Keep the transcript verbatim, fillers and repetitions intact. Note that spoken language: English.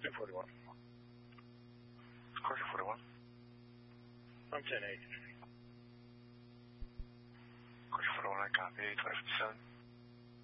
Corsica forty-one. Corsica forty-one. I'm ten eight. Corsica forty-one, I copy. twenty fifty-seven.